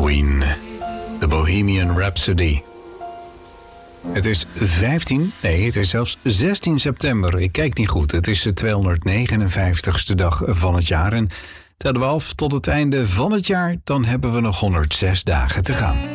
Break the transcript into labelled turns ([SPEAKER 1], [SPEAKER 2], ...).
[SPEAKER 1] Queen, The Bohemian Rhapsody. Het is 16 september. Ik kijk niet goed. Het is de 259ste dag van het jaar. En tellen we af tot het einde van het jaar, dan hebben we nog 106 dagen te gaan.